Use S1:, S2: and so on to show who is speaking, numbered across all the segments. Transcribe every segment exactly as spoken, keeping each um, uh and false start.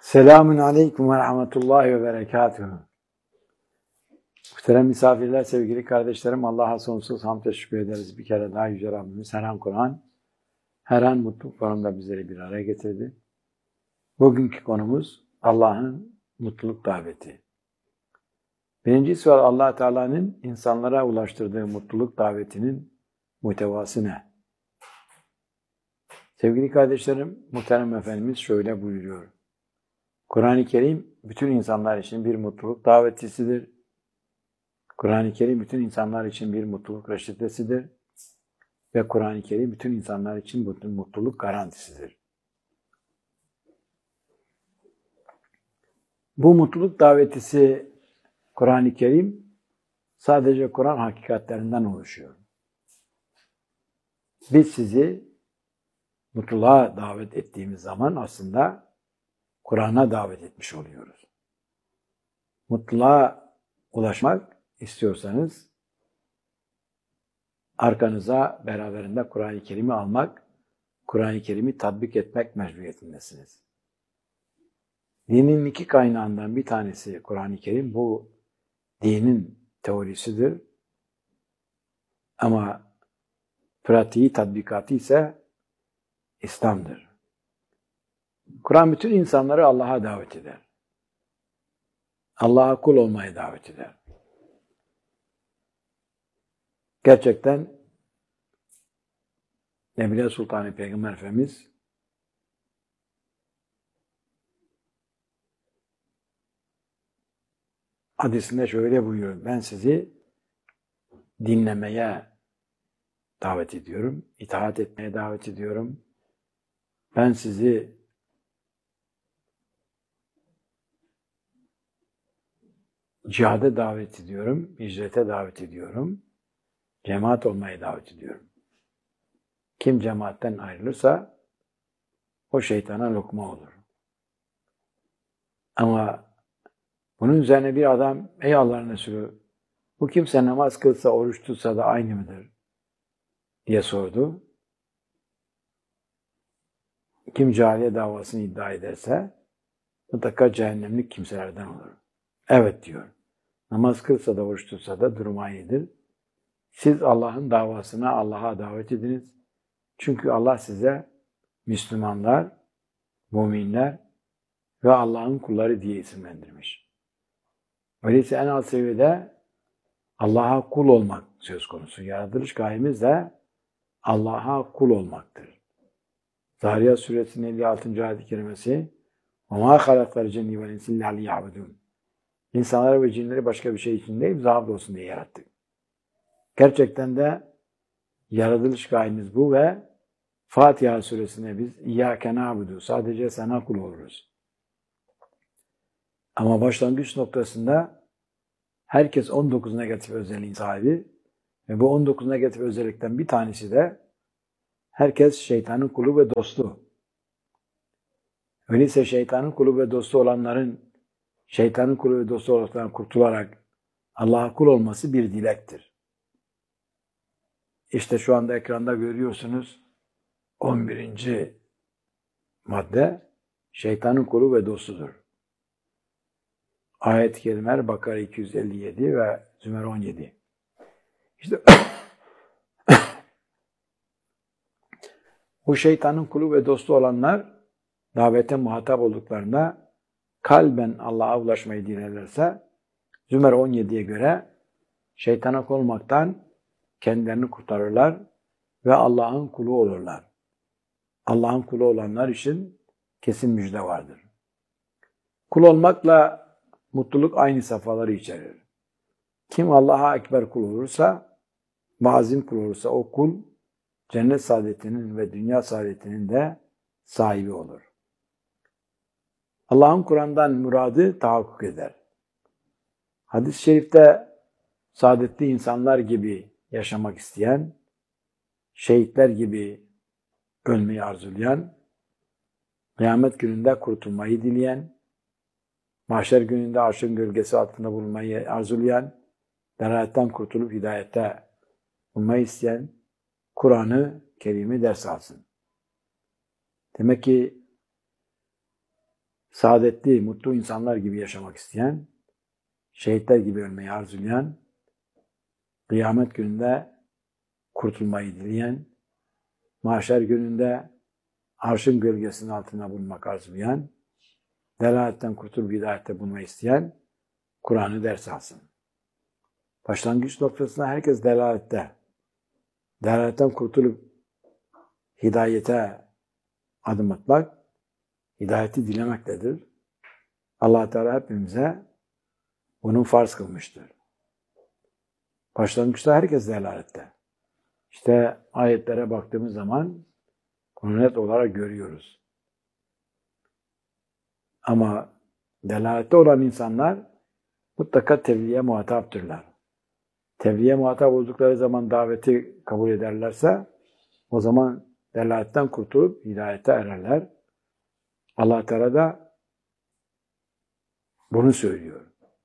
S1: Selamun Aleyküm ve Rahmetullahi ve Berekatuhu. Muhterem misafirler, sevgili kardeşlerim, Allah'a sonsuz hamd ve şükür ederiz. Bir kere daha Yüce Rabbimiz her an Kur'an, her an mutluluk formunda bizleri bir araya getirdi. Bugünkü konumuz Allah'ın mutluluk daveti. Birinci sual, Allah Teala'nın insanlara ulaştırdığı mutluluk davetinin muhtevası ne? Sevgili kardeşlerim, muhterem Efendimiz şöyle buyuruyor. Kur'an-ı Kerim bütün insanlar için bir mutluluk davetçisidir. Kur'an-ı Kerim bütün insanlar için bir mutluluk reçetesidir. Ve Kur'an-ı Kerim bütün insanlar için bütün mutluluk garantisidir. Bu mutluluk davetisi Kur'an-ı Kerim sadece Kur'an hakikatlerinden oluşuyor. Biz sizi mutluluğa davet ettiğimiz zaman aslında Kur'an'a davet etmiş oluyoruz. Mutluluğa ulaşmak istiyorsanız arkanıza beraberinde Kur'an-ı Kerim'i almak, Kur'an-ı Kerim'i tatbik etmek mecburiyetindesiniz. Dinin iki kaynağından bir tanesi Kur'an-ı Kerim, bu dinin teorisidir. Ama pratiği, tatbikatı ise İslam'dır. Kur'an bütün insanları Allah'a davet eder. Allah'a kul olmaya davet eder. Gerçekten Nebile Sultanı Peygamber Efendimiz hadisinde şöyle buyuruyor. Ben sizi dinlemeye davet ediyorum. İtaat etmeye davet ediyorum. Ben sizi cihade davet ediyorum. Hicrete davet ediyorum. Cemaat olmaya davet ediyorum. Kim cemaatten ayrılırsa o şeytana lokma olur. Ama bunun üzerine bir adam, ey Allah'ın Resulü, bu kimse namaz kılsa, oruç tutsa da aynı mıdır? Diye sordu. Kim cahiliye davasını iddia ederse mutlaka cehennemlik kimselerden olur. Evet diyor. Namaz kılsa da oruç tutsa da durum aynıdır. Siz Allah'ın davasına Allah'a davet ediniz. Çünkü Allah size Müslümanlar, müminler ve Allah'ın kulları diye isimlendirmiş. Öyleyse en alt seviyede Allah'a kul olmak söz konusu. Yaratılış gayemiz de Allah'a kul olmaktır. Zariyat Suresinin elli altıncı ayet-i kerimesi وَمَا خَلَقْتَ الْجَنِّ وَالْاِنْسِ اِلَّا لِيَعْبُدُونَ İnsanları ve cinleri başka bir şey için değil, bize abd olsun diye yarattık. Gerçekten de yaratılış gayemiz bu ve Fatiha suresine biz İyyâke na'budu, sadece sana kul oluruz. Ama başlangıç noktasında herkes on dokuz negatif özelliğin sahibi ve bu on dokuz negatif özellikten bir tanesi de herkes şeytanın kulu ve dostu. Öyleyse şeytanın kulu ve dostu olanların şeytanın kulu ve dostu olarak kurtularak Allah'a kul olması bir dilektir. İşte şu anda ekranda görüyorsunuz on birinci madde şeytanın kulu ve dostudur. Ayet-i kerimeler Bakara iki yüz elli yedi ve Zümer on yedi. İşte bu şeytanın kulu ve dostu olanlar davete muhatap olduklarında kalben Allah'a ulaşmayı dilerlerse Zümer on yediye göre şeytana kul olmaktan kendilerini kurtarırlar ve Allah'ın kulu olurlar. Allah'ın kulu olanlar için kesin müjde vardır. Kul olmakla mutluluk aynı safhaları içerir. Kim Allah'a ekber kul olursa, mazim kul olursa o kul cennet saadetinin ve dünya saadetinin de sahibi olur. Allah'ın Kur'an'dan muradı tahakkuk eder. Hadis-i şerifte saadetli insanlar gibi yaşamak isteyen, şehitler gibi ölmeyi arzulayan, kıyamet gününde kurtulmayı dileyen, mahşer gününde arşın gölgesi altında bulunmayı arzulayan, delaletten kurtulup hidayette bulmayı isteyen, Kur'an-ı Kerim'i ders alsın. Demek ki saadetli, mutlu insanlar gibi yaşamak isteyen, şehitler gibi ölmeyi arzulayan, kıyamet gününde kurtulmayı dileyen, mahşer gününde arşın gölgesinin altında bulunmak arzulayan, delaletten kurtulup hidayette bulmayı isteyen, Kur'an'ı ders alsın. Başlangıç noktasında herkes delalette. Delaletten kurtulup hidayete adım atmak, hidayeti dilemektedir. Allah Teala hepimize bunu farz kılmıştır. Başlangıçta herkes delalette. İşte ayetlere baktığımız zaman bunu net olarak görüyoruz. Ama delalette olan insanlar mutlaka tebliğe muhataptırlar. Tebliğe muhatap oldukları zaman daveti kabul ederlerse o zaman delaletten kurtulup hidayete ererler. Allah Teala da bunu söylüyor.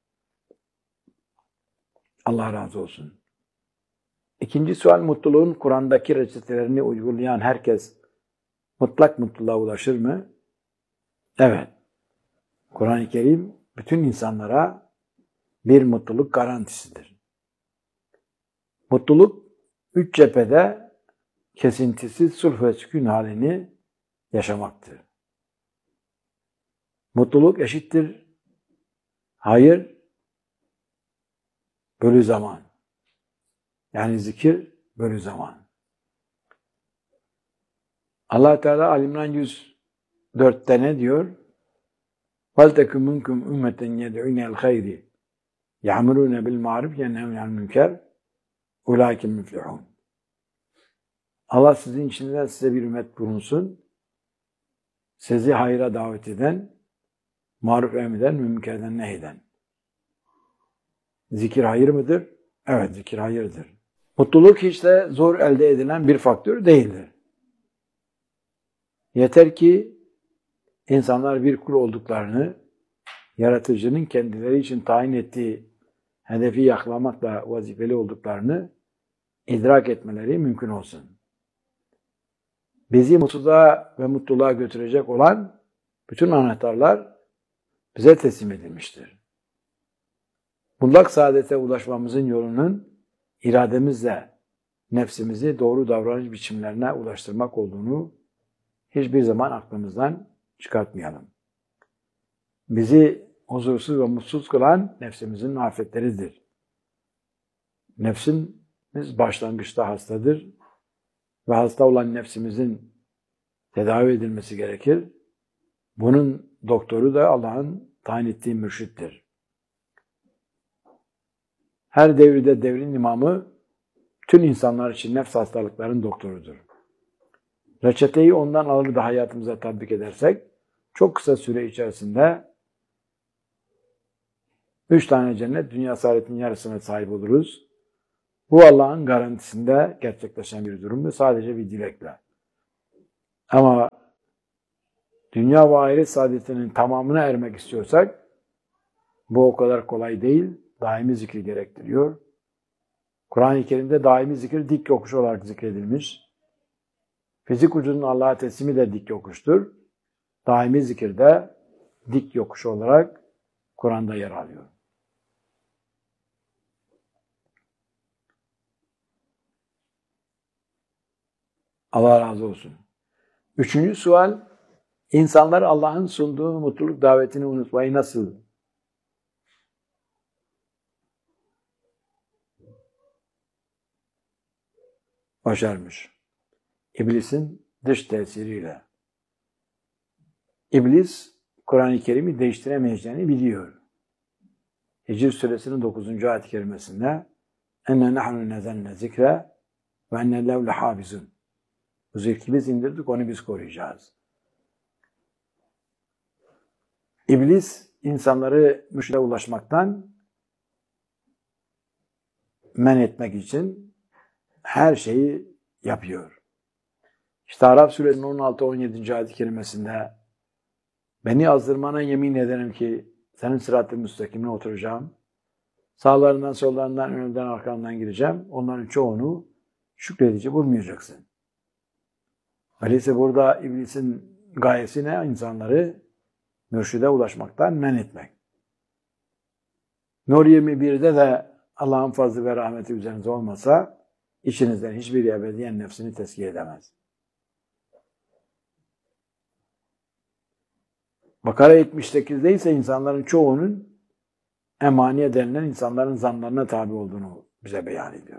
S1: Allah razı olsun. İkinci sual, mutluluğun Kur'an'daki reçetelerini uygulayan herkes mutlak mutluluğa ulaşır mı? Evet. Kur'an-ı Kerim bütün insanlara bir mutluluk garantisidir. Mutluluk üç cephede kesintisiz sulh ve sükun halini yaşamaktır. Mutluluk eşittir hayır bölü zaman. Yani zikir bölü zaman. Allah Teala Ali İmran yüz dörtte ne diyor? وَلْتَكُمْ مِنْكُمْ اُمَّةً يَدْعُونَ الْخَيْرِ يَعْمُرُونَ بِالْمَعْرُفِ يَنْهَوْنَ عَنِ الْمُنكَرِ اُولَٰئِكَ الْمُفْلِحُونَ. Allah sizin içinden size bir ümmet bulunsun. Sizi hayra davet eden, maruf emreden, münkerden nehyeden. Zikir hayır mıdır? Evet, zikir hayırdır. Mutluluk hiç de zor elde edilen bir faktör değildir. Yeter ki insanlar bir kul olduklarını, yaratıcının kendileri için tayin ettiği hedefi yakalamakla vazifeli olduklarını idrak etmeleri mümkün olsun. Bizi mutluluğa ve mutluluğa götürecek olan bütün anahtarlar bize teslim edilmiştir. Mutlak saadete ulaşmamızın yolunun irademizle nefsimizi doğru davranış biçimlerine ulaştırmak olduğunu hiçbir zaman aklımızdan çıkartmayalım. Bizi huzursuz ve mutsuz kılan nefsimizin marifetleridir. Nefsimiz başlangıçta hastadır ve hasta olan nefsimizin tedavi edilmesi gerekir. Bunun doktoru da Allah'ın tayin ettiği mürşittir. Her devirde devrin imamı tüm insanlar için nefs hastalıkların doktorudur. Reçeteyi ondan alır da hayatımıza tatbik edersek çok kısa süre içerisinde üç tane cennet, dünya saadetinin yarısına sahip oluruz. Bu Allah'ın garantisinde gerçekleşen bir durum ve sadece bir dilekle. Ama dünya ve ahiret saadetinin tamamına ermek istiyorsak bu o kadar kolay değil, daimi zikri gerektiriyor. Kur'an-ı Kerim'de daimi zikir dik yokuş olarak zikredilmiş. Fizik ucunun Allah'a teslimi de dik yokuştur. Daimi zikirde dik yokuş olarak Kur'an'da yer alıyor. Allah razı olsun. Üçüncü sual, insanlar Allah'ın sunduğu mutluluk davetini unutmayı nasıl başarmış? İblisin dış tesiriyle. İblis, Kur'an-ı Kerim'i değiştiremeyeceğini biliyor. Hicr suresinin dokuzuncu ayet-i kerimesinde enne nahnu nezenne zikre ve enne lev lehafizun. Bu zikri biz indirdik, onu biz koruyacağız. İblis, insanları müşrike ulaşmaktan men etmek için her şeyi yapıyor. İşte Araf suresinin on altı on yedinci ayet-i kerimesinde beni azdırmana yemin ederim ki senin sırat-ı müstakimine oturacağım. Sağlarından, sollarından, önünden, arkandan gireceğim. Onların çoğunu şükredici bulmayacaksın. Öyleyse burada iblisin gayesi ne? İnsanları mürşide ulaşmaktan men etmek. Nur yirmi birde de Allah'ın fazlı ve rahmeti üzerinize olmasa içinizden hiçbir ebediyen nefsini tezkiye edemez. Bakara yetmiş sekizde ise insanların çoğunun emaniye denilen insanların zanlarına tabi olduğunu bize beyan ediyor.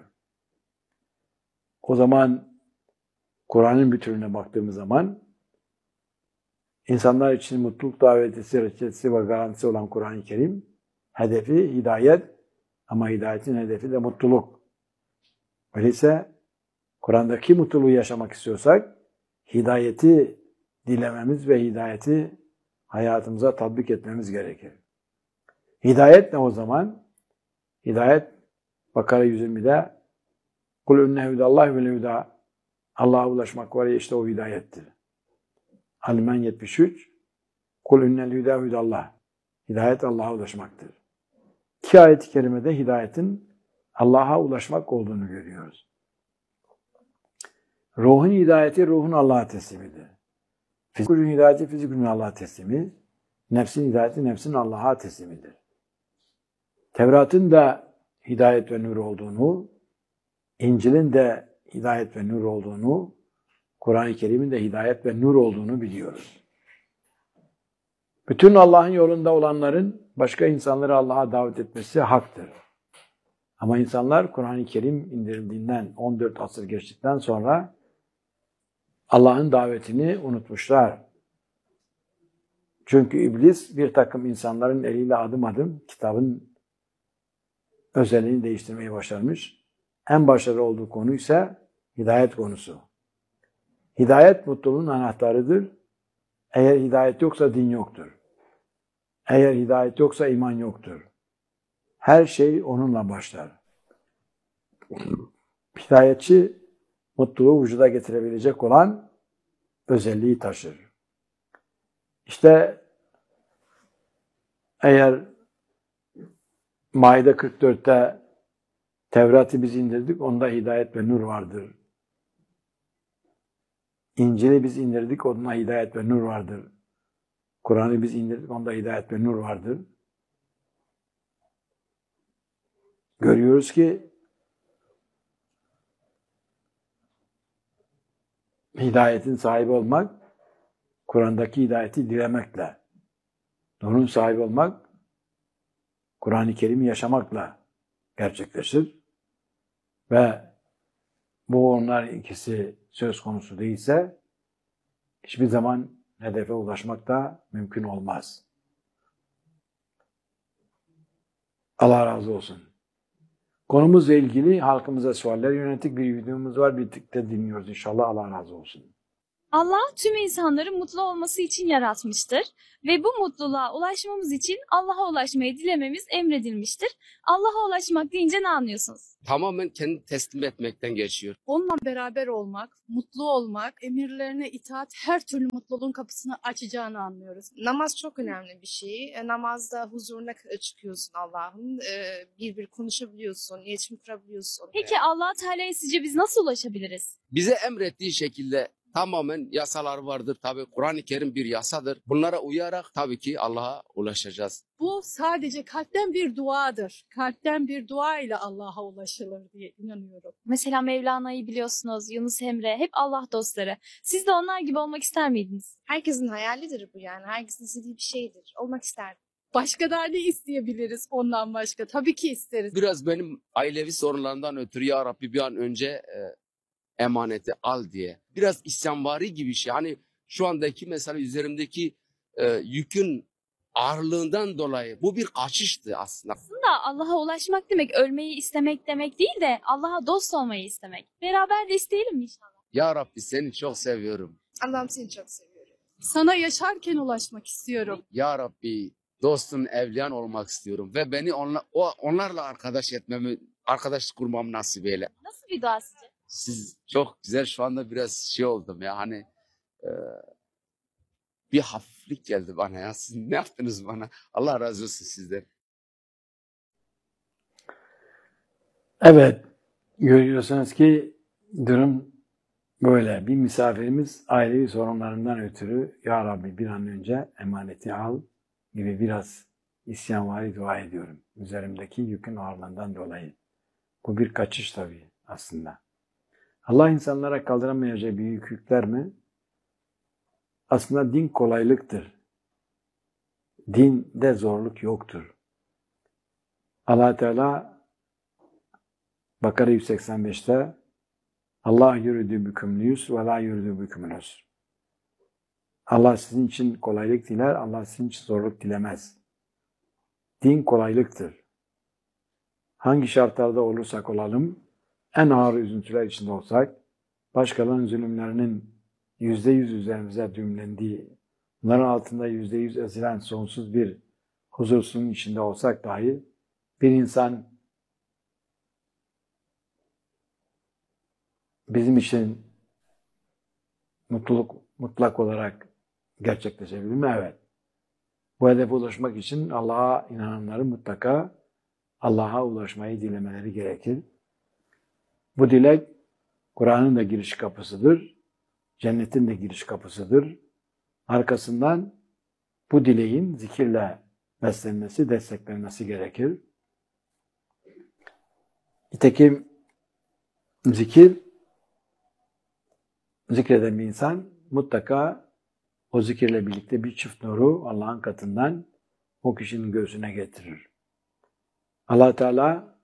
S1: O zaman Kur'an'ın bütününe baktığımız zaman insanlar için mutluluk davetisi, reçetesi ve garantisi olan Kur'an-ı Kerim hedefi hidayet ama hidayetin hedefi de mutluluk. Öyleyse Kur'an'daki mutluluğu yaşamak istiyorsak hidayeti dilememiz ve hidayeti hayatımıza tatbik etmemiz gerekir. Hidayet ne o zaman? Hidayet Bakara yüz yirmide Kul ünne hüdallahi vel hüda Allah'a ulaşmak var ya işte o hidayettir. Al-Men yetmiş üç Kul ünnel hüda hüdallah Hidayet Allah'a ulaşmaktır. İki ayet-i kerimede hidayetin Allah'a ulaşmak olduğunu görüyoruz. Ruhun hidayeti ruhun Allah'a teslimidir. Fizikün hidayeti fizikün Allah'a teslimi, nefsin hidayeti nefsin Allah'a teslimidir. Tevrat'ın da hidayet ve nur olduğunu, İncil'in de hidayet ve nur olduğunu, Kur'an-ı Kerim'in de hidayet ve nur olduğunu biliyoruz. Bütün Allah'ın yolunda olanların başka insanları Allah'a davet etmesi haktır. Ama insanlar Kur'an-ı Kerim indirildiğinden on dört asır geçtikten sonra Allah'ın davetini unutmuşlar. Çünkü iblis bir takım insanların eliyle adım adım kitabın özelliğini değiştirmeye başarmış. En başarılı olduğu konu ise hidayet konusu. Hidayet mutluluğun anahtarıdır. Eğer hidayet yoksa din yoktur. Eğer hidayet yoksa iman yoktur. Her şey onunla başlar. Hidayetçi mutluluğu vücuda getirebilecek olan özelliği taşır. İşte eğer Maide kırk dörtte Tevrat'ı biz indirdik, onda hidayet ve nur vardır. İncil'i biz indirdik, onda hidayet ve nur vardır. Kur'an'ı biz indirdik, onda hidayet ve nur vardır. Görüyoruz ki hidayetin sahibi olmak, Kur'an'daki hidayeti dilemekle, nurun sahibi olmak, Kur'an-ı Kerim'i yaşamakla gerçekleşir. Ve bu onlar ikisi söz konusu değilse, hiçbir zaman hedefe ulaşmak da mümkün olmaz. Allah razı olsun. Konumuzla ilgili halkımıza sualler yönelik bir videomuz var. Birlikte dinliyoruz inşallah. Allah razı olsun.
S2: Allah tüm insanların mutlu olması için yaratmıştır ve bu mutluluğa ulaşmamız için Allah'a ulaşmayı dilememiz emredilmiştir. Allah'a ulaşmak deyince ne anlıyorsunuz?
S3: Tamamen kendi teslim etmekten geçiyor.
S4: Onunla beraber olmak, mutlu olmak, emirlerine itaat her türlü mutluluğun kapısını açacağını anlıyoruz.
S5: Namaz çok önemli bir şey. E, namazda huzuruna çıkıyorsun Allah'ın. E, bir bir konuşabiliyorsun, iletişim kurabiliyorsun.
S2: Peki Allah Teala'ya sizce biz nasıl ulaşabiliriz?
S3: Bize emrettiği şekilde tamamen yasalar vardır. Tabii Kur'an-ı Kerim bir yasadır. Bunlara uyarak tabii ki Allah'a ulaşacağız.
S4: Bu sadece kalpten bir duadır. Kalpten bir dua ile Allah'a ulaşılır diye inanıyorum.
S2: Mesela Mevlana'yı biliyorsunuz, Yunus Emre, hep Allah dostları. Siz de onlar gibi olmak ister miydiniz?
S5: Herkesin hayalidir bu yani. Herkesin istediği bir şeydir. Olmak isterdim.
S4: Başka da ne isteyebiliriz ondan başka? Tabii ki isteriz.
S3: Biraz benim ailevi sorunlarından ötürü ya Rabbi bir an önce e, emaneti al diye. Biraz isyanvari gibi bir şey. Hani şu andaki mesela üzerimdeki e, yükün ağırlığından dolayı bu bir kaçıştı aslında.
S2: Aslında Allah'a ulaşmak demek ölmeyi istemek demek değil de Allah'a dost olmayı istemek. Beraber de isteyelim mi inşallah?
S3: Ya Rabbi seni çok seviyorum.
S5: Allah'ım seni çok seviyorum.
S4: Sana yaşarken ulaşmak istiyorum.
S3: Ya Rabbi dostun evliyan olmak istiyorum ve beni onla, o, onlarla arkadaş etmemi, arkadaş kurmamı nasip eyle.
S2: Nasıl bir dua sizce?
S3: Siz çok güzel şu anda biraz şey oldum ya hani e, bir hafiflik geldi bana ya. Siz ne yaptınız bana? Allah razı olsun sizden.
S1: Evet, görüyorsunuz ki durum Böyle bir misafirimiz ailevi sorunlarından ötürü ya Rabbi bir an önce emaneti al gibi biraz isyanvari dua ediyorum. Üzerimdeki yükün ağırlığından dolayı. Bu bir kaçış tabii aslında. Allah insanlara kaldıramayacağı büyük yükler mi? Aslında din kolaylıktır. Dinde zorluk yoktur. Allah Teala Bakara yüz seksen beşte Allah yürüdü bükümlü yüz ve la yürüdü bükümlü yüz. Allah sizin için kolaylık diler, Allah sizin için zorluk dilemez. Din kolaylıktır. Hangi şartlarda olursak olalım, en ağır üzüntüler içinde olsak, başkalarının zulümlerinin yüzde yüz üzerimize düğümlendiği, bunların altında yüzde yüz ezilen sonsuz bir huzursuzluğun içinde olsak dahi, bir insan bizim için mutluluk mutlak olarak gerçekleşebilir mi? Evet. Bu hedefe ulaşmak için Allah'a inananların mutlaka Allah'a ulaşmayı dilemeleri gerekir. Bu dilek Kur'an'ın da giriş kapısıdır. Cennetin de giriş kapısıdır. Arkasından bu dileğin zikirle beslenmesi, desteklenmesi gerekir. Nitekim zikir, zikreden bir insan mutlaka o zikirle birlikte bir çift nuru Allah'ın katından o kişinin göğsüne getirir. Allah Teala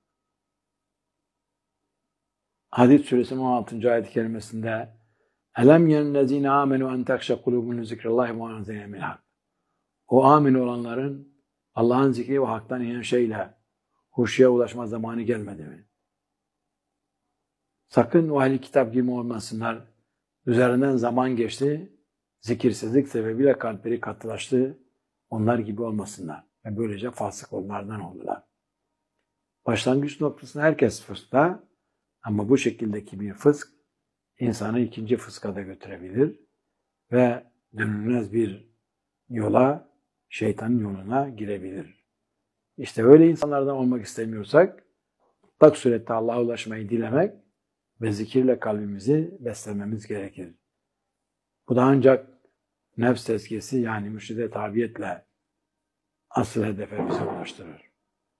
S1: Hadid suresinin on altıncı ayet-i kerimesinde Elem yenellezine amenu en tekşe kulubun zikrillahi ve anzine min hak. O amin olanların Allah'ın zikri ve haktan inen şeyle huşuya ulaşma zamanı gelmedi mi? Sakın o ehli kitap gibi olmasınlar. Üzerinden zaman geçti, zikirsizlik sebebiyle kalpleri katılaştı, onlar gibi olmasınlar. Ve böylece fasık onlardan oldular. Başlangıç noktasında herkes fıskta ama bu şekildeki bir fısk insanı ikinci fıska da götürebilir ve dönülmez bir yola, şeytanın yoluna girebilir. İşte öyle insanlardan olmak istemiyorsak, mutlak surette Allah'a ulaşmayı dilemek ve zikirle kalbimizi beslememiz gerekir. Bu da ancak nefs tezkiyesi yani mürşide tabiyetle asıl hedefe bizi ulaştırır.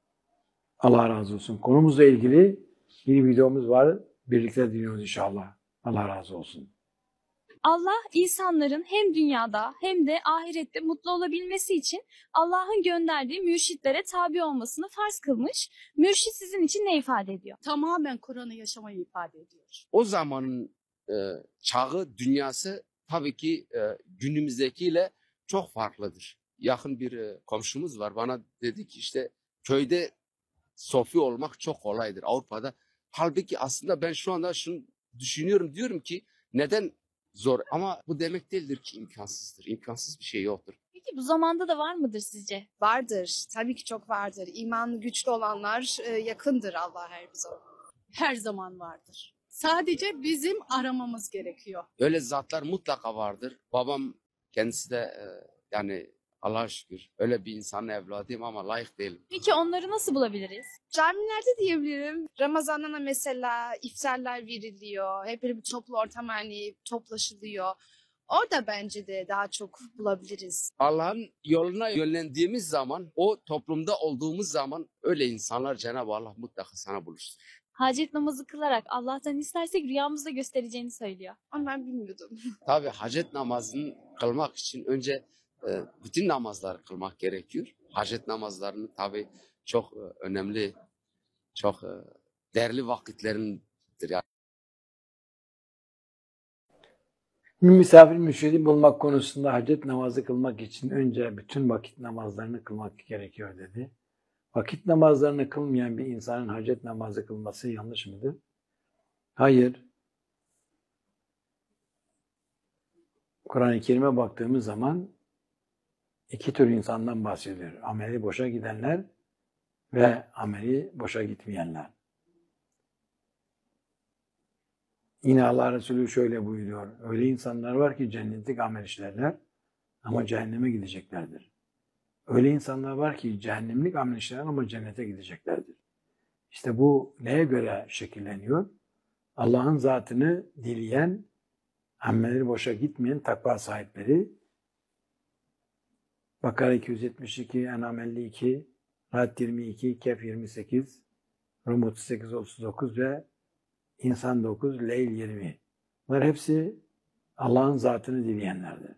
S1: Allah razı olsun. Konumuzla ilgili bir videomuz var. Birlikte dinliyoruz inşallah. Allah razı olsun.
S2: Allah insanların hem dünyada hem de ahirette mutlu olabilmesi için Allah'ın gönderdiği mürşitlere tabi olmasını farz kılmış. Mürşit sizin için ne ifade ediyor?
S4: Tamamen Kur'an'ı yaşamayı ifade ediyor.
S3: O zamanın e, çağı, dünyası tabii ki e, günümüzdekiyle çok farklıdır. Yakın bir e, komşumuz var. Bana dedi ki işte köyde sofi olmak çok kolaydır Avrupa'da. Halbuki aslında ben şu anda şunu düşünüyorum. Diyorum ki neden zor? Ama bu demek değildir ki imkansızdır. İmkansız bir şey yoktur.
S2: Peki bu zamanda da var mıdır sizce?
S5: Vardır. Tabii ki çok vardır. İmanı güçlü olanlar e, yakındır Allah'a her bir zaman.
S4: Her zaman vardır. Sadece bizim aramamız gerekiyor.
S3: Öyle zatlar mutlaka vardır. Babam kendisi de e, yani Allah'a şükür öyle bir insanın evladıyım ama layık değilim.
S2: Peki onları nasıl bulabiliriz?
S5: Camilerde diyebilirim. Ramazan'da mesela iftarlar veriliyor. Hep böyle bir toplu ortam hani toplaşılıyor. Orada bence de daha çok bulabiliriz.
S3: Allah'ın yoluna yönlendiğimiz zaman, o toplumda olduğumuz zaman öyle insanlar Cenab-ı Allah mutlaka sana buluşturur.
S2: Hacet namazı kılarak Allah'tan istersek rüyamızda göstereceğini söylüyor.
S5: Ama ben bilmiyordum.
S3: Tabii hacet namazını kılmak için önce e, bütün namazları kılmak gerekiyor. Hacet namazlarını tabii çok e, önemli, çok e, değerli vakitlerindir. Yani.
S1: Misafir mürşidi bulmak konusunda hacet namazı kılmak için önce bütün vakit namazlarını kılmak gerekiyor dedi. Vakit namazlarını kılmayan bir insanın hacet namazı kılması yanlış mıdır? Hayır. Kur'an-ı Kerim'e baktığımız zaman iki tür insandan bahsediyor. Ameli boşa gidenler ve ameli boşa gitmeyenler. Yine Allah Resulü şöyle buyuruyor. Öyle insanlar var ki cennetlik amel işlerler ama cehenneme gideceklerdir. Öyle insanlar var ki cehennemlik amel işlerler ama cennete gideceklerdir. İşte bu neye göre şekilleniyor? Allah'ın zatını dileyen amelleri boşa gitmeyen takva sahipleri. Bakara iki yüz yetmiş iki, En'am elli iki, Ra'd yirmi iki, Kehf yirmi sekiz, Rum otuz sekiz otuz dokuz ve İnsan dokuz, Leyl yirmi. Bunlar hepsi Allah'ın zatını dileyenlerdir.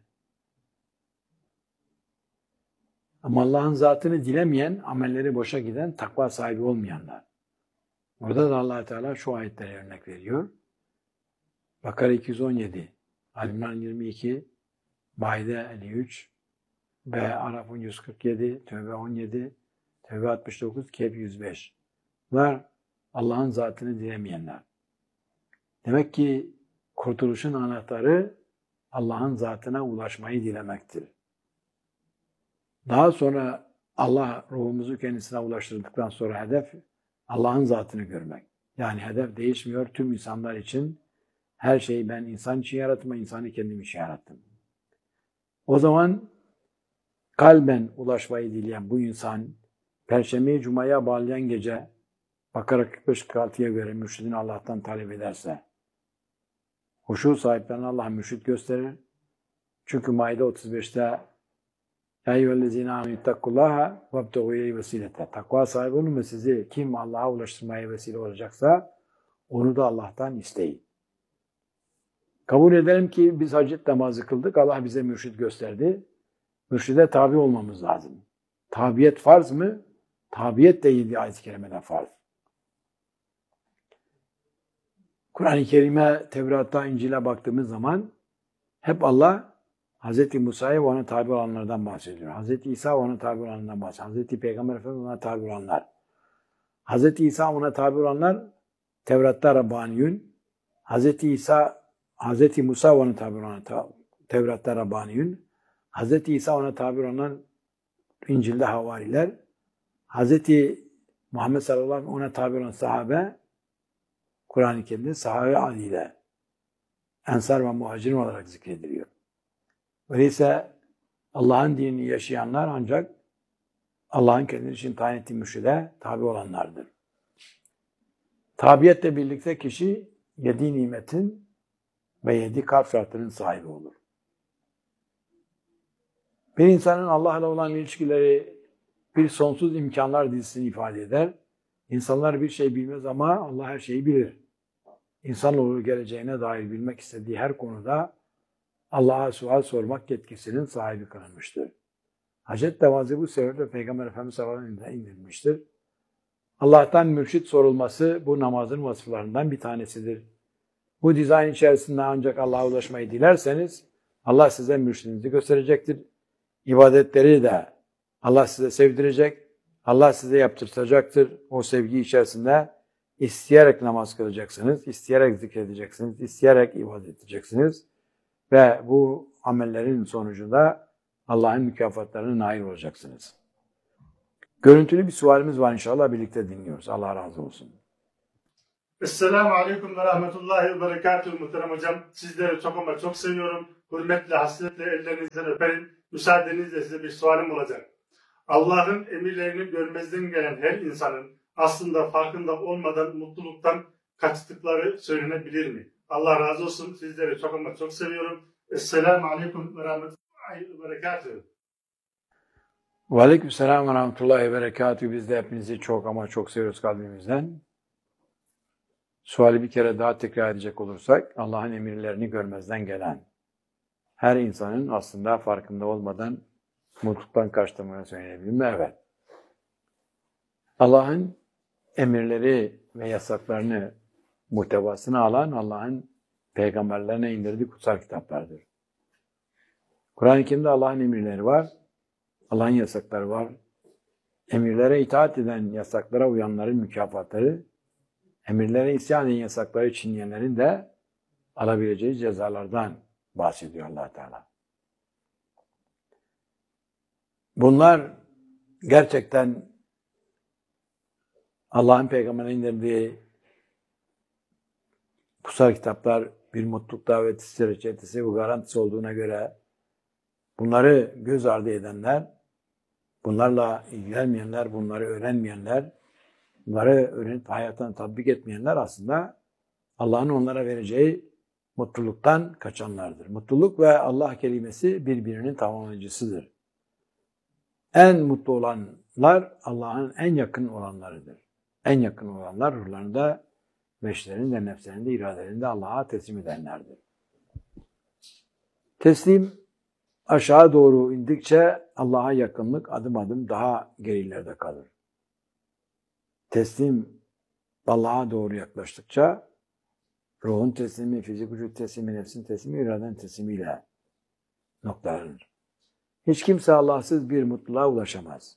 S1: Ama Allah'ın zatını dilemeyen, amelleri boşa giden, takva sahibi olmayanlar. Orada da Allah Teala şu ayetlere örnek veriyor. Bakara iki yüz on yedi, Ali-İmran yirmi iki, Maide elli üç ve Araf yüz kırk yedi, Tevbe on yedi, Tevbe altmış dokuz, Kehf yüz beş. Bunlar Allah'ın zatını dilemeyenler. Demek ki kurtuluşun anahtarı Allah'ın zatına ulaşmayı dilemektir. Daha sonra Allah ruhumuzu kendisine ulaştırdıktan sonra hedef Allah'ın zatını görmek. Yani hedef değişmiyor. Tüm insanlar için her şeyi ben insan için yarattım, insanı kendim için yarattım. O zaman kalben ulaşmayı dileyen bu insan Perşembeyi Cuma'ya bağlayan gece Bakara kırk beş kırk altıya göre mürşidini Allah'tan talep ederse huşu sahiplerine Allah mürşid gösterir. Çünkü Maide otuz beşte Ya eyyühellezine âmenû ittakullâhe vebtegû ileyhi vesîlete. Takva sahibi olun ve sizi kim Allah'a ulaştırmaya vesile olacaksa onu da Allah'tan isteyin. Kabul edelim ki biz hacet namazı kıldık. Allah bize mürşid gösterdi. Mürşide tabi olmamız lazım. Tabiyet farz mı? Tabiyet de yedi ayet-i kerimede farz. Kur'an-ı Kerim'e, Tevrat'ta, İncil'e baktığımız zaman hep Allah Hazreti Musa'ya ve ona tabi olanlardan bahsediyor. Hazreti İsa ve ona tabi olanlardan bahsediyor. Hazreti Peygamber Efendimiz ona tabi olanlar. Hazreti İsa ona tabi olanlar Tevrat'ta Rabbaniyun. Hazreti İsa, Hazreti Musa ve ona tabi olanlar Tevrat'ta Rabbaniyun. Hazreti İsa ona tabi olanlar İncil'de Havariler. Hazreti Muhammed sallallahu aleyhi ve sellem ona tabi olan sahabe Kur'an-ı Kerim'de sahabe adıyla Ensar ve Muhacirin olarak zikrediliyor. Öyleyse Allah'ın dinini yaşayanlar ancak Allah'ın kendisi için tayin ettiği mürşide tabi olanlardır. Tabiyetle birlikte kişi yedi nimetin ve yedi kalp şartlarının sahibi olur. Bir insanın Allah'la olan ilişkileri bir sonsuz imkanlar dizisini ifade eder. İnsanlar bir şey bilmez ama Allah her şeyi bilir. İnsanoğlu geleceğine dair bilmek istediği her konuda Allah'a sual sormak yetkisinin sahibi kılınmıştır. Hacet namazı bu sebeple Peygamber Efendimiz sallallahu aleyhi ve sellem'e indirilmiştir. Allah'tan mürşit sorulması bu namazın vasıflarından bir tanesidir. Bu dizayn içerisinde ancak Allah'a ulaşmayı dilerseniz Allah size mürşidinizi gösterecektir. İbadetleri de Allah size sevdirecek, Allah size yaptırtacaktır. O sevgi içerisinde isteyerek namaz kılacaksınız, isteyerek zikredeceksiniz, isteyerek ibadet edeceksiniz. Ve bu amellerin sonucunda Allah'ın mükafatlarına nail olacaksınız. Görüntülü bir sualimiz var inşallah birlikte dinliyoruz. Allah razı olsun.
S6: Esselamu Aleyküm ve Rahmetullahi ve Berekatuhu muhterem hocam. Sizleri çok ama çok seviyorum. Hürmetle, hasretle ellerinizden öperim. Müsaadenizle size bir sualim olacak. Allah'ın emirlerini görmezden gelen her insanın aslında farkında olmadan mutluluktan kaçtıkları söylenebilir mi? Allah razı olsun. Sizleri çok ama çok seviyorum. Esselamu Aleyküm ve Rahmetullahi ve Berekatuhu.
S1: Ve aleykümselam ve rahmetullahi ve berekatuhu. Biz de hepinizi çok ama çok seviyoruz kalbimizden. Suali bir kere daha tekrar edecek olursak, Allah'ın emirlerini görmezden gelen her insanın aslında farkında olmadan mutluluktan kaçtığını söyleyebilir mi? Evet. Allah'ın emirleri ve yasaklarını muhtevasını alan Allah'ın peygamberlerine indirdiği kutsal kitaplardır. Kur'an-ı Kerim'de Allah'ın emirleri var, Allah'ın yasakları var. Emirlere itaat eden, yasaklara uyanların mükafatları, emirlere isyan eden, yasakları çiğneyenlerin de alabileceği cezalardan bahsediyor Allah Teala. Bunlar gerçekten Allah'ın peygamberine indirdiği kutsal kitaplar bir mutluluk daveti, reçetesi ve garantisi olduğuna göre bunları göz ardı edenler, bunlarla ilgilenmeyenler, bunları öğrenmeyenler, bunları öğrenip hayatına tatbik etmeyenler aslında Allah'ın onlara vereceği mutluluktan kaçanlardır. Mutluluk ve Allah kelimesi birbirinin tamamlayıcısıdır. En mutlu olanlar Allah'ın en yakın olanlarıdır. En yakın olanlar ruhlarında, beşlerinde, nefslerinde, iradelerinde Allah'a teslim edenlerdir. Teslim aşağı doğru indikçe Allah'a yakınlık adım adım daha gerilerde kalır. Teslim Allah'a doğru yaklaştıkça ruhun teslimi, fizik vücut teslimi, nefsin teslimi, iradenin teslimiyle noktalanır. Hiç kimse Allahsız bir mutluluğa ulaşamaz.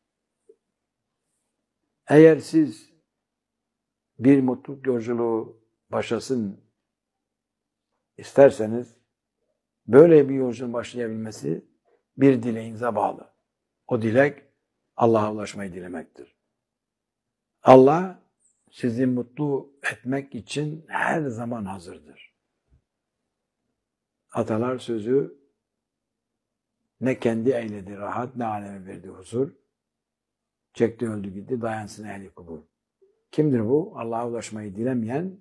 S1: Eğer siz bir mutluluk yolculuğu başlasın isterseniz, böyle bir yolculuğun başlayabilmesi bir dileğinize bağlı. O dilek Allah'a ulaşmayı dilemektir. Allah sizi mutlu etmek için her zaman hazırdır. Atalar sözü, ne kendi eyledi rahat, ne aleme verdi huzur. Çekti öldü gitti, dayansın ehli kubur. Kimdir bu? Allah'a ulaşmayı dilemeyen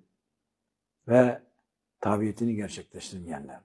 S1: ve tabiyetini gerçekleştirmeyenler.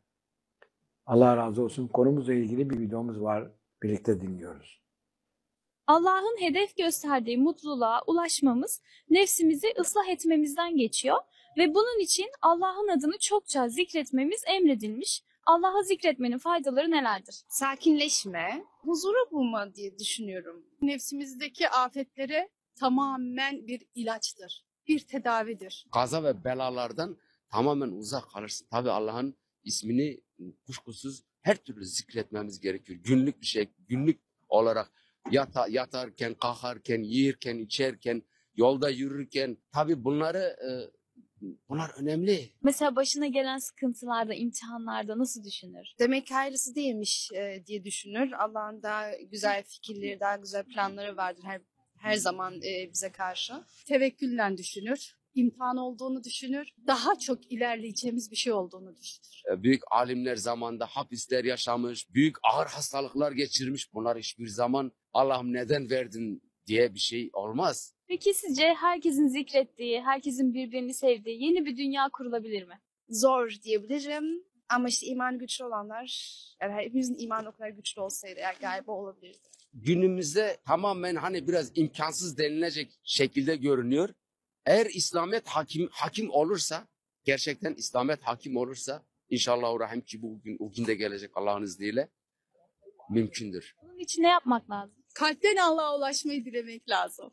S1: Allah razı olsun. Konumuzla ilgili bir videomuz var. Birlikte dinliyoruz.
S2: Allah'ın hedef gösterdiği mutluluğa ulaşmamız nefsimizi ıslah etmemizden geçiyor ve bunun için Allah'ın adını çokça zikretmemiz emredilmiş. Allah'ı zikretmenin faydaları nelerdir?
S5: Sakinleşme, huzuru bulma diye düşünüyorum.
S4: Nefsimizdeki afetlere tamamen bir ilaçtır, bir tedavidir.
S3: Kaza ve belalardan tamamen uzak kalırsın. Tabii Allah'ın ismini kuşkusuz her türlü zikretmemiz gerekiyor. Günlük bir şey, günlük olarak yata, yatarken, kalkarken, yiyirken, içerken, yolda yürürken. Tabii bunları e, bunlar önemli.
S2: Mesela başına gelen sıkıntılarda, imtihanlarda nasıl düşünür?
S5: Demek ki hayırlısı değilmiş e, diye düşünür. Allah'ın daha güzel fikirleri, daha güzel planları vardır her her zaman e, bize karşı.
S4: Tevekkülle düşünür, imtihan olduğunu düşünür, daha çok ilerleyeceğimiz bir şey olduğunu düşünür.
S3: Büyük alimler zamanında hapisler yaşamış, büyük ağır hastalıklar geçirmiş. Bunlar hiçbir zaman Allah'ım neden verdin diye bir şey olmaz.
S2: Peki sizce herkesin zikrettiği, herkesin birbirini sevdiği yeni bir dünya kurulabilir mi?
S5: Zor diyebilirim. Ama işte iman güçlü olanlar, yani hepimizin imanı o kadar güçlü olsaydı eğer galiba olabilirdi.
S3: Günümüzde tamamen hani biraz imkansız denilecek şekilde görünüyor. Eğer İslamiyet hakim hakim olursa, gerçekten İslamiyet hakim olursa inşallah rahim ki bu gün o gün de gelecek Allah'ın izniyle mümkündür.
S2: Bunun için ne yapmak lazım?
S4: Kalpten Allah'a ulaşmayı dilemek lazım.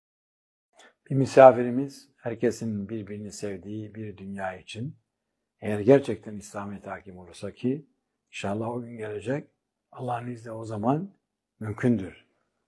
S1: Bir misafirimiz herkesin birbirini sevdiği bir dünya için eğer gerçekten İslamiyet hakim olursa ki inşallah o gün gelecek, Allah'ın izniyle o zaman mümkündür.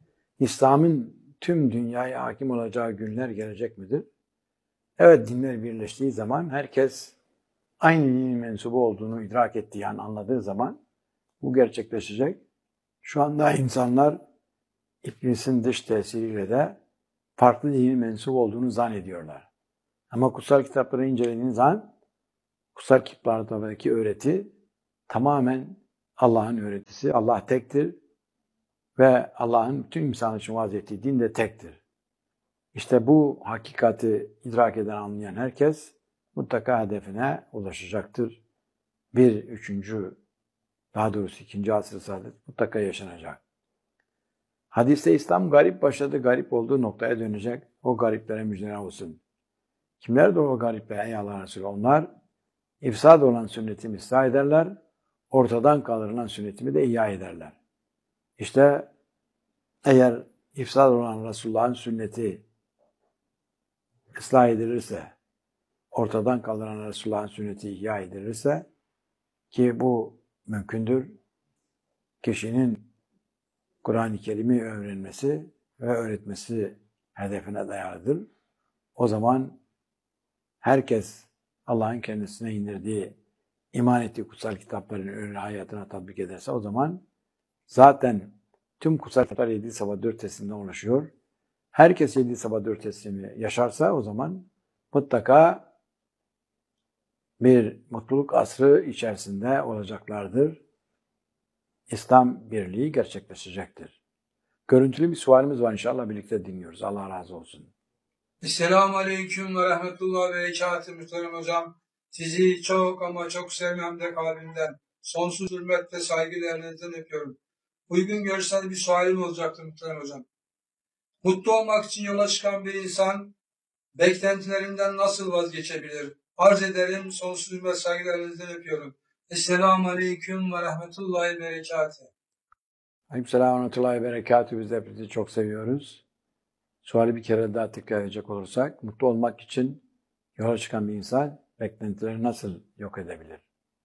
S1: İslam'ın tüm dünyaya hakim olacağı günler gelecek midir? Evet, dinler birleştiği zaman herkes aynı dinin mensubu olduğunu idrak ettiği an anladığı zaman bu gerçekleşecek. Şu anda insanlar iblisin dış tesiriyle de farklı dinin mensubu olduğunu zannediyorlar. Ama kutsal kitapları incelediğiniz zaman kutsal kitaplardaki öğreti tamamen Allah'ın öğretisi. Allah tektir ve Allah'ın bütün insan için vaaz ettiği din de tektir. İşte bu hakikati idrak eden, anlayan herkes mutlaka hedefine ulaşacaktır. Bir, üçüncü, daha doğrusu ikinci asr-ı saadet mutlaka yaşanacak. Hadiste İslam garip başladı, garip olduğu noktaya dönecek. O gariplere müjdeler olsun. Kimlerdir o garipler ey Allah Resulü? Onlar ifsad olan sünnetimi ıslah ederler, ortadan kaldırılan sünnetimi de ihya ederler. İşte eğer ifsad olan Resulullah'ın sünneti ıslah edilirse, ortadan kaldıran Resulullah'ın sünneti ihya edilirse, ki bu mümkündür, kişinin Kur'an-ı Kerim'i öğrenmesi ve öğretmesi hedefine dayalıdır. O zaman herkes Allah'ın kendisine indirdiği, iman ettiği kutsal kitapların öğreni hayatına tatbik ederse o zaman zaten tüm kutsal kitaplar yedi sabah dört teslimden ulaşıyor. Herkes yedi sabah dört teslimi yaşarsa o zaman mutlaka bir mutluluk asrı içerisinde olacaklardır. İslam birliği gerçekleşecektir. Görüntülü bir sualimiz var, inşallah birlikte dinliyoruz. Allah razı olsun.
S7: Esselamu Aleyküm ve Rahmetullah ve Berekatü muhterem hocam. Sizi çok ama çok sevmem de kalbimden, sonsuz hürmet ve saygılarınızdan öpüyorum. Uygun görürseniz bir sualim olacaktı muhterem hocam. Mutlu olmak için yola çıkan bir insan beklentilerinden nasıl vazgeçebilir? Arz ederim, sonsuz hürmet saygılarınızdan öpüyorum. Esselamu Aleyküm ve Rahmetullahi ve Berekatuhu.
S1: Aleykümselam ve rahmetullahi ve berekatuhu. Biz de hepinizi çok seviyoruz. Suali bir kere daha tekrar edecek olursak, mutlu olmak için yola çıkan bir insan beklentileri nasıl yok edebilir?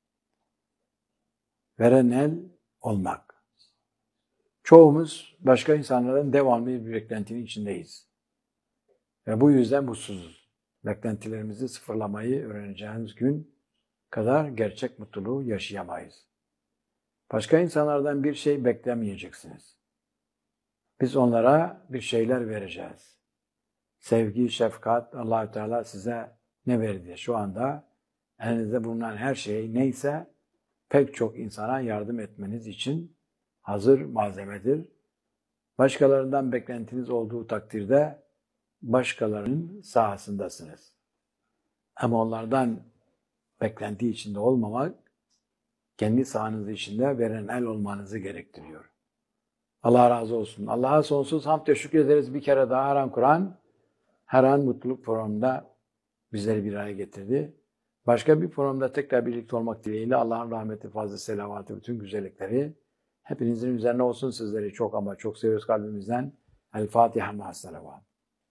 S1: Veren el olmak. Çoğumuz başka insanlardan devamlı bir beklentinin içindeyiz. Ve bu yüzden mutsuzuz. Beklentilerimizi sıfırlamayı öğreneceğimiz gün kadar gerçek mutluluğu yaşayamayız. Başka insanlardan bir şey beklemeyeceksiniz. Biz onlara bir şeyler vereceğiz. Sevgi, şefkat, Allah-u Teala size ne verdi? Şu anda elinizde bulunan her şey neyse pek çok insana yardım etmeniz için hazır malzemedir. Başkalarından beklentiniz olduğu takdirde başkalarının sahasındasınız. Ama onlardan beklenti içinde olmamak, kendi sahanız içinde veren el olmanızı gerektiriyor. Allah razı olsun. Allah'a sonsuz hamd ve şükür ederiz. Bir kere daha her an Kur'an, her an mutluluk programında bizleri bir araya getirdi. Başka bir programda tekrar birlikte olmak dileğiyle Allah'ın rahmeti, fazla selavatı, bütün güzellikleri hepinizin üzerine olsun. Sizleri çok ama çok seviyoruz kalbimizden. El Fatiha ma'as salavat.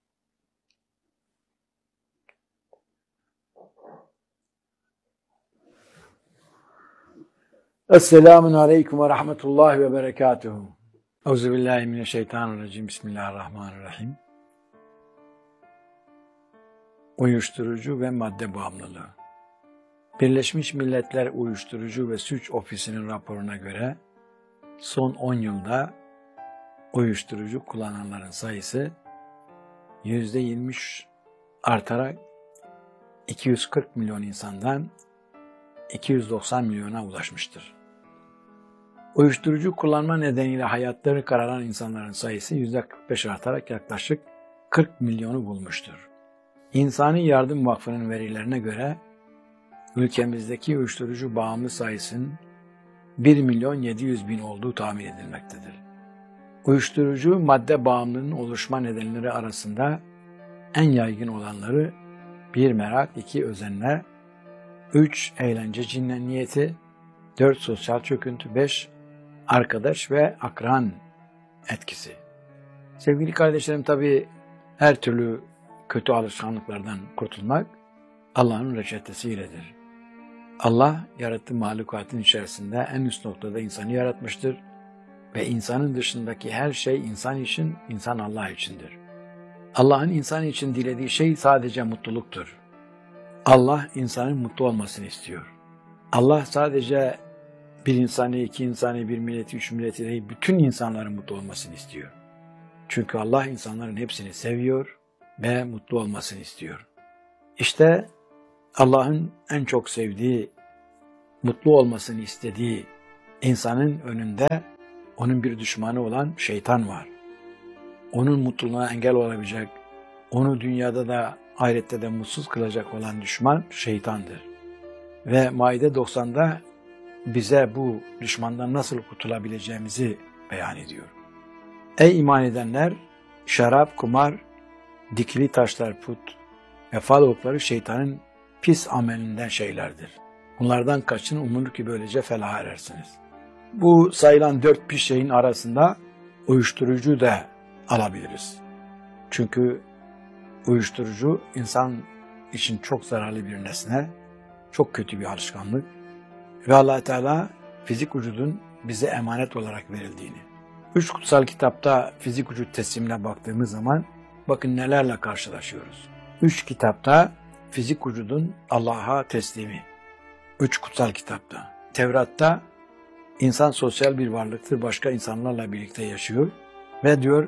S1: Esselamun Aleyküm ve Rahmetullahi ve Berekatuhu. Euzubillahimineşşeytanirracim. Bismillahirrahmanirrahim. Uyuşturucu ve madde bağımlılığı. Birleşmiş Milletler Uyuşturucu ve Suç Ofisi'nin raporuna göre son on yılda uyuşturucu kullananların sayısı yüzde yirmi artarak iki yüz kırk milyon insandan iki yüz doksan milyona ulaşmıştır. Uyuşturucu kullanma nedeniyle hayatları kararan insanların sayısı yüzde kırk beş artarak yaklaşık kırk milyonu bulmuştur. İnsani Yardım Vakfı'nın verilerine göre ülkemizdeki uyuşturucu bağımlı sayısının bir milyon yedi yüz bin olduğu tahmin edilmektedir. Uyuşturucu madde bağımlılığının oluşma nedenleri arasında en yaygın olanları bir merak, iki özenme, üç eğlence cinniyeti, dört sosyal çöküntü, beş arkadaş ve akran etkisi. Sevgili kardeşlerim, tabii her türlü kötü alışkanlıklardan kurtulmak Allah'ın reçetesiyledir. Allah yarattığı mahlukatın içerisinde en üst noktada insanı yaratmıştır ve insanın dışındaki her şey insan için, insan Allah içindir. Allah'ın insan için dilediği şey sadece mutluluktur. Allah insanın mutlu olmasını istiyor. Allah sadece bir insanı, iki insanı, bir milleti, üç milleti değil, bütün insanların mutlu olmasını istiyor. Çünkü Allah insanların hepsini seviyor ve mutlu olmasını istiyor. İşte Allah'ın en çok sevdiği, mutlu olmasını istediği insanın önünde onun bir düşmanı olan şeytan var. Onun mutluluğuna engel olabilecek, onu dünyada da ahirette de mutsuz kılacak olan düşman şeytandır. Ve Maide doksan'da bize bu düşmandan nasıl kurtulabileceğimizi beyan ediyor. Ey iman edenler! Şarap, kumar, dikili taşlar, put ve fal okları şeytanın pis amelinden şeylerdir. Bunlardan kaçın, umulur ki böylece felaha erersiniz. Bu sayılan dört pis şeyin arasında uyuşturucu da alabiliriz. Çünkü uyuşturucu insan için çok zararlı bir nesne, çok kötü bir alışkanlık ve Allah Teala fizik vücudun bize emanet olarak verildiğini. Üç kutsal kitapta fizik vücut teslimine baktığımız zaman bakın nelerle karşılaşıyoruz. Üç kitapta fizik vücudun Allah'a teslimi. Üç kutsal kitapta. Tevrat'ta insan sosyal bir varlıktır, başka insanlarla birlikte yaşıyor ve diyor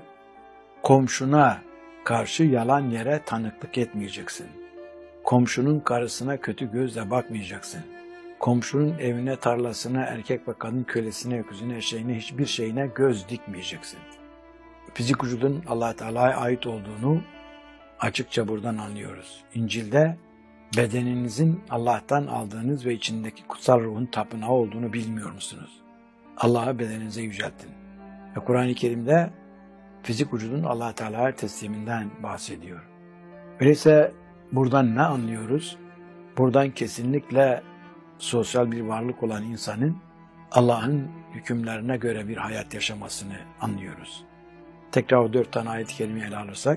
S1: komşuna karşı yalan yere tanıklık etmeyeceksin. Komşunun karısına kötü gözle bakmayacaksın. Komşunun evine, tarlasına, erkek ve kadın kölesine, öküzüne, eşeğine, hiçbir şeyine göz dikmeyeceksin. Fizik vücudun Allah-u Teala'ya ait olduğunu açıkça buradan anlıyoruz. İncil'de bedeninizin Allah'tan aldığınız ve içindeki kutsal ruhun tapınağı olduğunu bilmiyor musunuz? Allah'ı bedeninize yüceltin. Ve Kur'an-ı Kerim'de fizik vücudun Allah Teala'ya tesliminden bahsediyor. Öyleyse buradan ne anlıyoruz? Buradan kesinlikle sosyal bir varlık olan insanın Allah'ın hükümlerine göre bir hayat yaşamasını anlıyoruz. Tekrar o dört tane ayet-i kerimeyi ele alırsak,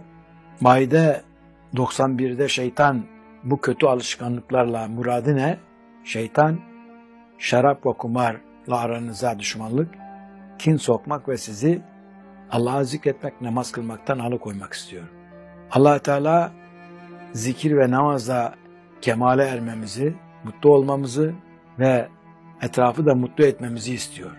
S1: Maide doksan birde şeytan bu kötü alışkanlıklarla muradı ne? Şeytan, şarap ve kumarla aranıza düşmanlık, kin sokmak ve sizi Allah'ı zikretmek, namaz kılmaktan alıkoymak istiyor. Allah Teala zikir ve namazla kemale ermemizi, mutlu olmamızı ve etrafı da mutlu etmemizi istiyor.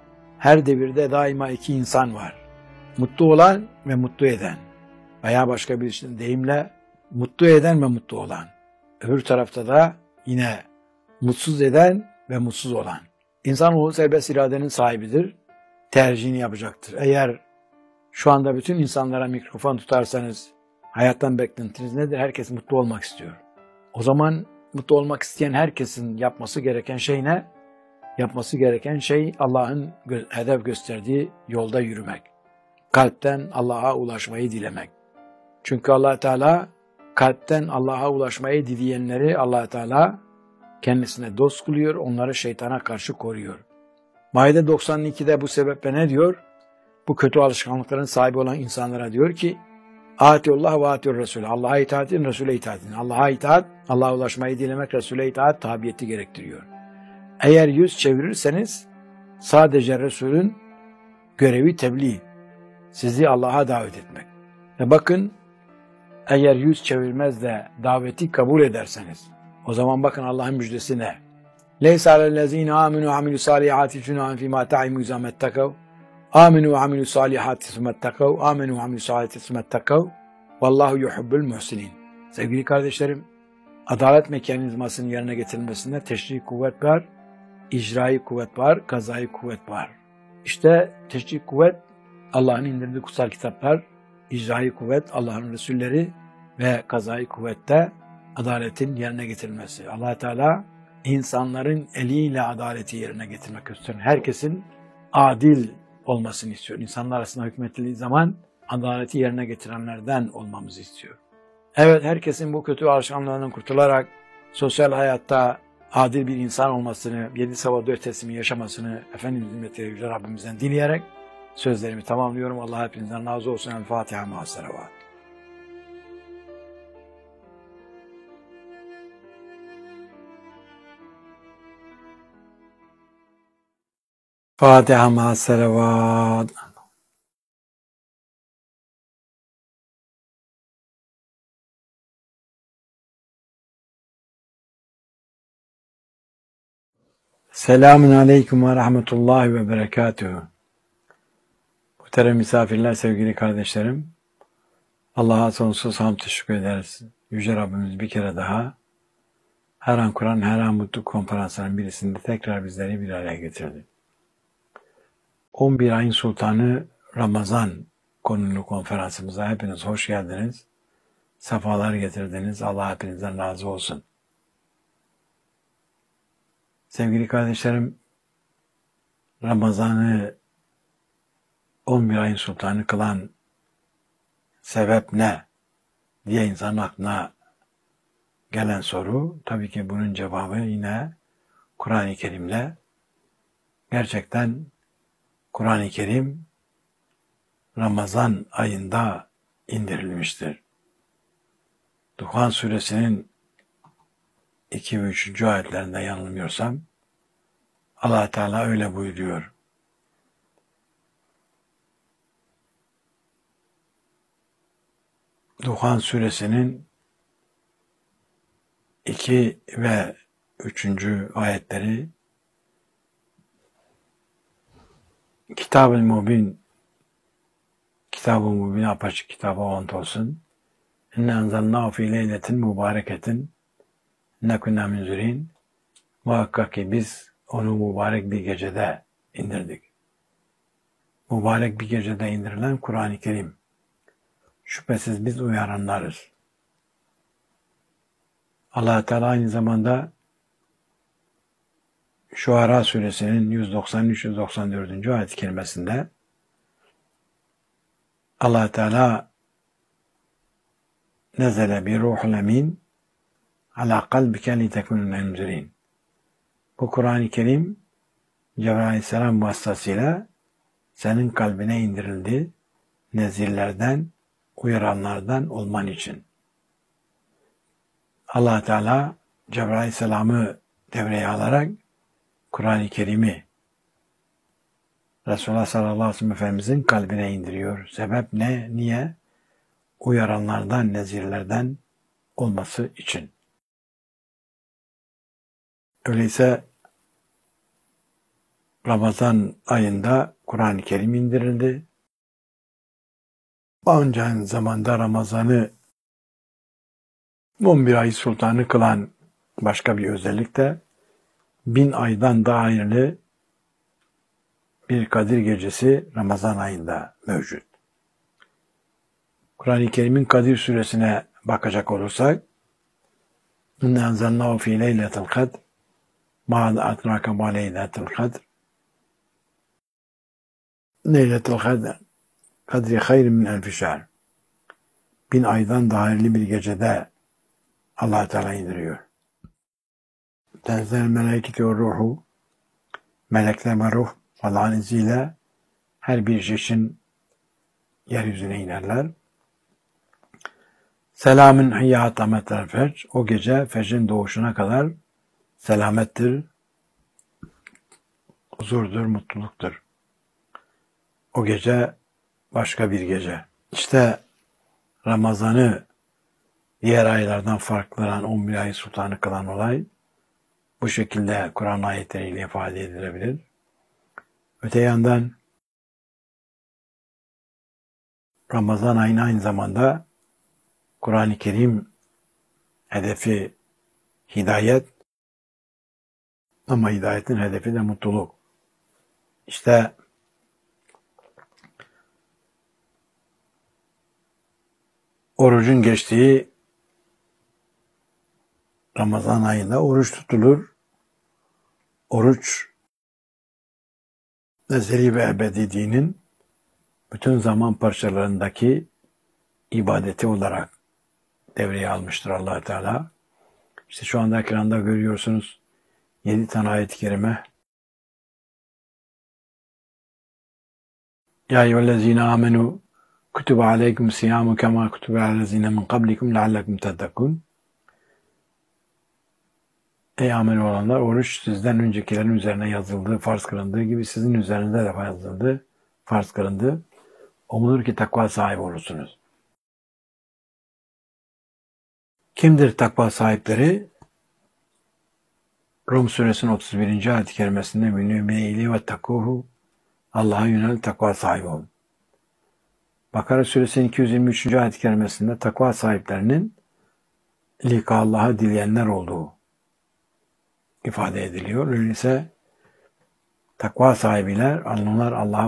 S1: Her devirde daima iki insan var. Mutlu olan ve mutlu eden. Veya başka bir deyimle mutlu eden ve mutlu olan. Öbür tarafta da yine mutsuz eden ve mutsuz olan. İnsanoğlu serbest iradenin sahibidir. Tercihini yapacaktır. Eğer şu anda bütün insanlara mikrofon tutarsanız hayattan beklentiniz nedir? Herkes mutlu olmak istiyor. O zaman mutlu olmak isteyen herkesin yapması gereken şey ne? Yapması gereken şey Allah'ın hedef gösterdiği yolda yürümek. Kalpten Allah'a ulaşmayı dilemek. Çünkü Allah Teala kalpten Allah'a ulaşmayı dileyenleri Allah Teala kendisine dost kılıyor, onları şeytana karşı koruyor. Maide doksan ikide bu sebeple ne diyor? Bu kötü alışkanlıkların sahibi olan insanlara diyor ki Atiullah ve atiur Resulü. Allah'a itaat edin, Resul'e itaat edin. Allah'a itaat, Allah'a ulaşmayı dilemek, Resul'e itaat tabiyeti gerektiriyor. Eğer yüz çevirirseniz sadece Resul'ün görevi tebliğ, sizi Allah'a davet etmek. Ve bakın eğer yüz çevirmez de daveti kabul ederseniz o zaman bakın Allah'ın müjdesi ne? Leysa alellezine aminu ve amilü salihati cunahun fîmâ ta'imu izamettekav aminu ve amilü salihati sümettekav aminu ve amilü salihati sümettekav vallahu yuhubbul muhsinin. Sevgili kardeşlerim, adalet mekanizmasının yerine getirilmesinde teşri kuvvet var, icrai kuvvet var, kazai kuvvet var. İşte teşri kuvvet Allah'ın indirdiği kutsal kitaplar, icrai kuvvet Allah'ın Resulleri ve kazai kuvvette adaletin yerine getirilmesi. Allah Teala insanların eliyle adaleti yerine getirmek istiyor. Herkesin adil olmasını istiyor. İnsanlar arasında hükmettiği zaman adaleti yerine getirenlerden olmamızı istiyor. Evet, herkesin bu kötü alışkanlığından kurtularak sosyal hayatta adil bir insan olmasını, yedi sabah dört teslimi yaşamasını Efendimiz'in hizmeti Yüce Rabbimizden dileyerek sözlerimi tamamlıyorum. Allah hepinizden razı olsun. El Fatiha ma'as salavat. Fatiha ma'as salavat. Selamun aleyküm ve rahmetullahi ve berekatuhu. Muhterem misafirler, sevgili kardeşlerim, Allah'a sonsuz hamd teşekkür ederiz. Yüce Rabbimiz bir kere daha her an Kur'an, her an mutluluk konferanslarının birisinde tekrar bizleri bir araya getirdi. on bir ayın sultanı Ramazan konulu konferansımıza hepiniz hoş geldiniz. Sefalar getirdiniz. Allah hepinizden razı olsun. Sevgili kardeşlerim, Ramazan'ı on bir ayın sultanı kılan sebep ne diye insanın aklına gelen soru, tabii ki bunun cevabı yine Kur'an-ı Kerim'le. Gerçekten Kur'an-ı Kerim Ramazan ayında indirilmiştir. Duhan suresinin iki ve üçüncü ayetlerinde yanılmıyorsam Allah Teala öyle buyuruyor. Duhan suresinin iki ve üçüncü ayetleri Kitab-ı Mubin, Kitab-ı Mubin apaçık kitaba ant olsun. İnne enzalnâhu fî leyletin mübareketin inne kunnâ münzirin. Muhakkak ki biz onu mübarek bir gecede indirdik. Mübarek bir gecede indirilen Kur'an-ı Kerim. Şüphesiz biz uyaranlarız. Allah Teala aynı zamanda Şuara suresinin yüz doksan üç yüz doksan dört. ayet-i kerimesinde Allah Teala nezele bi ruhul emin ala kalbike li tekunun emzirin. Bu Kur'an-ı Kerim Cebrail Aleyhisselam vasıtasıyla senin kalbine indirildi, nezirlerden, uyaranlardan olman için. Allah Teala Cebrail Aleyhisselam'ı devreye alarak Kur'an-ı Kerim'i Resulullah sallallahu aleyhi ve sellem Efendimizin kalbine indiriyor. Sebep ne? Niye? Uyaranlardan, nezirlerden olması için. Öyleyse Ramazan ayında Kur'an-ı Kerim indirildi. Onca aynı zamanda Ramazan'ı on bir ay sultanı kılan başka bir özellik de bin aydan daha hayırlı bir Kadir gecesi Ramazan ayında mevcut. Kur'an-ı Kerim'in Kadir suresine bakacak olursak İnne enzelnâhu fî leyletil kadr mâ adrake mâ leyletil kadr Leyletil kadr kadri hayrin min elfi şehr. Bin aydan daha hayırlı bir gecede Allah Teala indiriyor. Tenzel meleketi ve ruhu, melekler ve ruh Allah'ın izniyle her bir için yeryüzüne inerler. Selamün hiyyâ tametel fecr. O gece fecrin doğuşuna kadar selamettir, huzurdur, mutluluktur. O gece başka bir gece. İşte Ramazan'ı diğer aylardan farklı on bir ay sultanı kılan olay bu şekilde Kur'an ayetleriyle ifade edilebilir. Öte yandan Ramazan ayının aynı zamanda Kur'an-ı Kerim hedefi hidayet ama hidayetin hedefi de mutluluk. İşte orucun geçtiği Ramazan ayında oruç tutulur. Oruç ezeli ve ebedi dinin bütün zaman parçalarındaki ibadeti olarak devreye almıştır Allah Teala. İşte şu anda ekranda görüyorsunuz yedi tane ayet-i kerime. Ya eyyühellezine amenu kutibe aleykum siyamu kema kutibe alellezine min kablikum leallekum tettekûn. Ey amel olanlar, oruç sizden öncekilerin üzerine yazıldığı, farz kılındığı gibi sizin üzerinize de yazıldı, farz kılındı. Umulur ki takva sahibi olursunuz. Kimdir takva sahipleri? Rum suresinin otuz birinci ayet-i kerimesinde münübeyli ve takuhu Allah'a yönel takva sahibi olun. Bakara suresinin iki yüz yirmi üçüncü ayet-i kerimesinde takva sahiplerinin lika Allah'a dileyenler olduğu ifade ediliyor. Öyleyse takva sahibiler, onlar Allah'a